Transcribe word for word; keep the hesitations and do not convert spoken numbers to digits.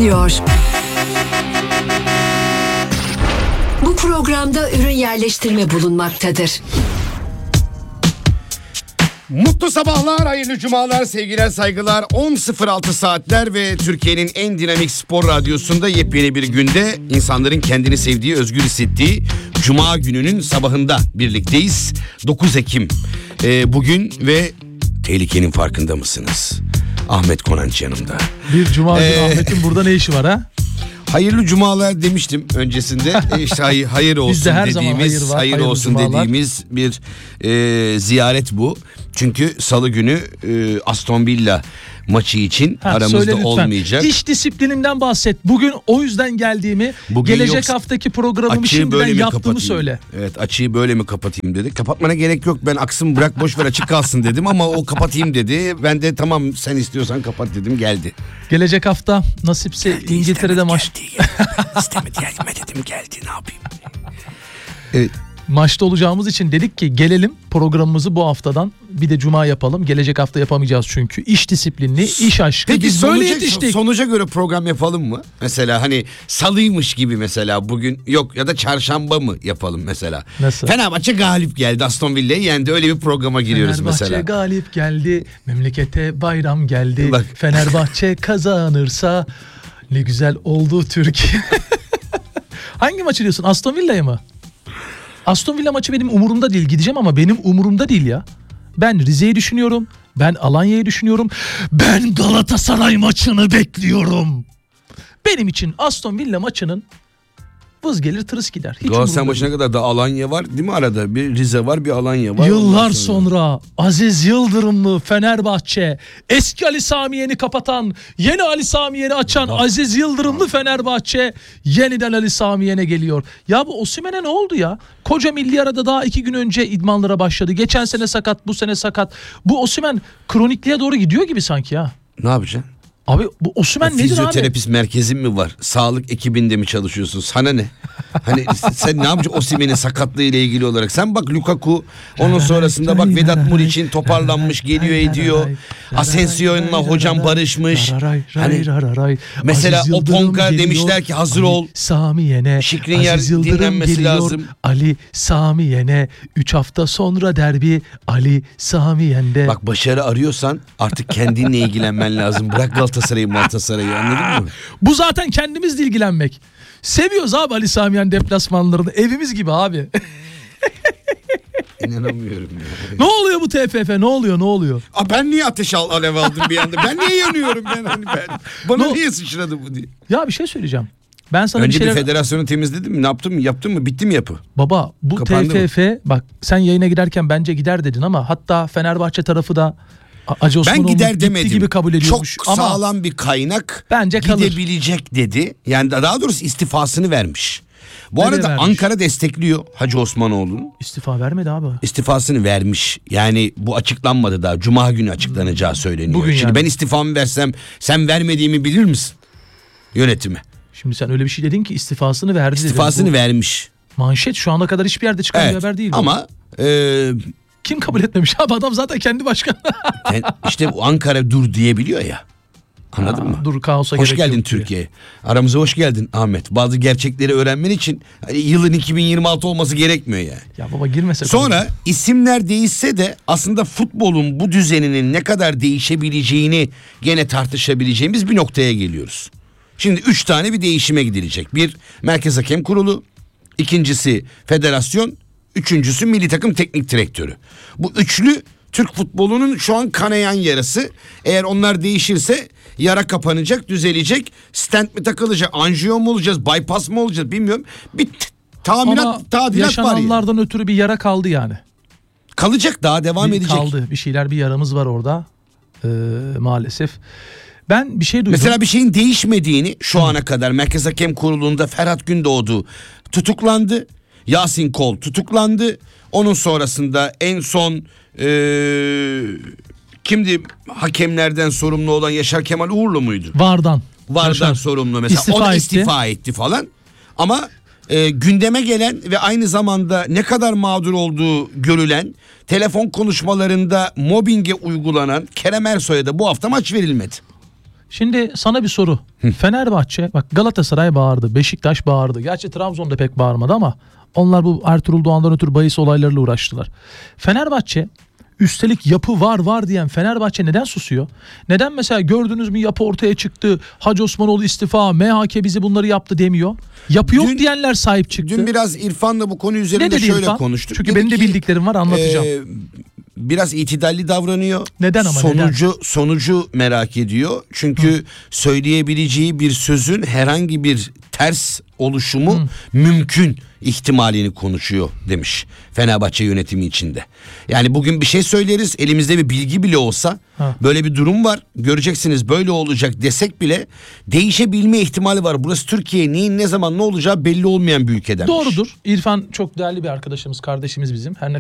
başlıyor. Bu programda ürün yerleştirme bulunmaktadır. Mutlu sabahlar, hayırlı cumalar, sevgiler, saygılar. on sıfır altı saatler ve Türkiye'nin en dinamik spor radyosunda yepyeni bir günde insanların kendini sevdiği, özgür hissettiği Cuma gününün sabahında birlikteyiz. dokuz Ekim ee, bugün ve tehlikenin farkında mısınız? Ahmet Konanç yanımda. Bir Cuma günü Ee, Ahmet'in burada ne işi var ha? Hayırlı cumalar demiştim öncesinde. E işte hayır, hayır olsun her dediğimiz, zaman hayır var, hayır hayırlı olsun cumalar. dediğimiz bir e, ziyaret bu. Çünkü Salı günü e, Aston Villa maçı için Ha, aramızda olmayacak. İş disiplinimden bahset. Bugün o yüzden geldiğimi, Bugün gelecek yoksa haftaki programımı açığı şimdiden böyle mi yaptığımı kapatayım? söyle. Evet, açığı böyle mi kapatayım dedi. Kapatmana gerek yok, ben aksın bırak, boş ver, açık kalsın dedim ama o kapatayım dedi. Ben de tamam sen istiyorsan kapat dedim, geldi. Gelecek hafta nasipse Geldi, İngiltere'de istemedi, maç geldi, geldi. İstemedi, gelme dedim, geldi, ne yapayım. Evet. maçta olacağımız için dedik ki gelelim programımızı bu haftadan bir de Cuma yapalım. Gelecek hafta yapamayacağız çünkü. İş disiplinli, iş aşkı. Peki Biz böyle sonuca, yetiştik. sonuca göre program yapalım mı? Mesela hani salıymış gibi mesela bugün yok ya da çarşamba mı yapalım mesela? Nasıl? Fenerbahçe galip geldi, Aston Villa'yı yendi, öyle bir programa giriyoruz Fenerbahçe mesela. galip geldi, memlekete bayram geldi. Bak. Fenerbahçe kazanırsa ne güzel oldu Türkiye. Hangi maçı diyorsun? Aston Villa'yı mı? Aston Villa maçı benim umurumda değil. Gideceğim ama benim umurumda değil ya. Ben Rize'yi düşünüyorum. Ben Alanya'yı düşünüyorum. Ben Galatasaray maçını bekliyorum. Benim için Aston Villa maçının vız gelir tırıs gider. Hiç Galatasaray umurumda maçına değil. kadar da Alanya var değil mi arada? Bir Rize var, bir Alanya var. Yıllar Ondan sonra Aziz Yıldırımlı Fenerbahçe, eski Ali Sami Yen'i kapatan, yeni Ali Sami Yen'i açan Aziz Yıldırımlı Fenerbahçe yeniden Ali Sami Yen'e geliyor. Ya bu Osimhen'e ne oldu ya? Koca milli arada daha iki gün önce idmanlara başladı. Geçen sene sakat, bu sene sakat. Bu Osimhen kronikliğe doğru gidiyor gibi sanki ya. Ne yapacaksın? Abi bu Osimhen nedir abi? Fizyoterapist merkezin mi var? Sağlık ekibinde mi çalışıyorsun? Sana ne? Hani sen ne yapacaksın Osimhen'in sakatlığı ile ilgili olarak? Sen bak Lukaku, onun sonrasında bak Vedat Muriç'in toparlanmış, geliyor ediyor. Asensio'yla hocam barışmış. Hani mesela o Ponka demişler ki hazır ol. Sami Yen'e. Skriniar Aziz Yıldırım dinlenmesi geliyor. lazım. Ali Sami Yen'e. üç hafta sonra derbi Ali Sami Yen'de. Bak başarı arıyorsan artık kendinle ilgilenmen lazım. Bırak Galatasaray'ı, Galatasaray'ı, anladın mı? Bu zaten kendimizle ilgilenmek. Seviyoruz abi Ali Sami Yen deplasmanlarını. Evimiz gibi abi. İnanamıyorum ya. Ne oluyor bu T F F? Ne oluyor? Ne oluyor? Aa, ben niye ateş al, alev aldım bir anda? Ben niye yanıyorum ben? Hani ben bana No. niye sıçradı bu diye. Ya bir şey söyleyeceğim. Ben sana Önce bir şeyler... bir federasyonu temizledin mi? Ne yaptın mı? Yaptın mı? Bitti mi yapı? Baba bu Kapandı T F F bak sen yayına giderken bence gider dedin ama hatta Fenerbahçe tarafı da A- Acı Ben Osmanoğlu gider gitti demedim. gibi kabul ediyormuş. Çok ama sağlam bir kaynak bence kalır. gidebilecek dedi. Yani daha doğrusu istifasını vermiş. Bu Nereye arada vermiş? Ankara destekliyor Hacı Osmanoğlu'nun. istifa vermedi abi. İstifasını vermiş. Yani bu açıklanmadı daha. Cuma günü açıklanacağı söyleniyor. Bugün Şimdi yani. ben istifamı versem sen vermediğimi bilir misin? Yönetime. Şimdi sen öyle bir şey dedin ki istifasını verdi dedin. İstifasını Bu vermiş. manşet şu ana kadar hiçbir yerde çıkan bir Evet. haber değil. bu. Ama e, Kim kabul etmemiş abi, adam zaten kendi başkanı. yani işte bu Ankara dur diyebiliyor ya. Anladın Aa, mı? Dur kaosa Hoş gerek geldin yok diye. Türkiye. Aramıza hoş geldin Ahmet. Bazı gerçekleri öğrenmen için hani yılın iki bin yirmi altı olması gerekmiyor yani. Ya baba girmese. Sonra isimler değişse de aslında futbolun bu düzeninin ne kadar değişebileceğini gene tartışabileceğimiz bir noktaya geliyoruz. Şimdi üç tane bir değişime gidilecek. Bir, Merkez Hakem Kurulu. İkincisi federasyon. Üçüncüsü milli takım teknik direktörü. Bu üçlü Türk futbolunun şu an kanayan yarası. Eğer onlar değişirse yara kapanacak, düzelecek. Stent mi takılacak, anjiyo mu olacağız, bypass mı olacağız bilmiyorum. Bir t- tahminat, Ama tadilat var ya. yaşananlardan ötürü bir yara kaldı yani. Kalacak, daha devam Bir edecek. kaldı. Bir şeyler, bir yaramız var orada. Ee, maalesef. Ben bir şey duydum. Mesela bir şeyin değişmediğini şu ana kadar Merkez Hakem Kurulu'nda Ferhat Gündoğdu tutuklandı. Yasin Kol tutuklandı. Onun sonrasında en son ee, kimdi hakemlerden sorumlu olan, Yaşar Kemal Uğurlu muydu? Vardan. Vardan Yaşar. sorumlu mesela. İstifa o da etti. istifa etti falan. Ama e, gündeme gelen ve aynı zamanda ne kadar mağdur olduğu görülen, telefon konuşmalarında mobbinge uygulanan Kerem Ersoy'a da bu hafta maç verilmedi. Şimdi sana bir soru. Fenerbahçe, bak Galatasaray bağırdı, Beşiktaş bağırdı. Gerçi Trabzon'da pek bağırmadı ama onlar bu Ertuğrul Doğan'dan ötürü bahis olaylarıyla uğraştılar. Fenerbahçe, üstelik yapı var var diyen Fenerbahçe neden susuyor? Neden mesela gördünüz mü yapı ortaya çıktı, Hacı Osmanoğlu istifa, M H K bizi bunları yaptı demiyor. Yapı yok Dün- diyenler sahip çıktı. Dün biraz İrfan'la bu konu Ne üzerinde dedi şöyle İrfan? konuştuk. Çünkü Dedi benim de ki, bildiklerim var, anlatacağım. e, biraz itidalli davranıyor. Neden ama, sonucu sonucu merak ediyor. Çünkü söyleyebileceği bir sözün herhangi bir ters oluşumu mümkün ihtimalini konuşuyor demiş Fenerbahçe yönetimi içinde. Yani bugün bir şey söyleriz, elimizde bir bilgi bile olsa Ha. böyle bir durum var, göreceksiniz böyle olacak desek bile değişebilme ihtimali var. Burası Türkiye, neyin ne zaman ne olacağı belli olmayan bir ülkeden. Doğrudur. İrfan çok değerli bir arkadaşımız, kardeşimiz bizim. Her ne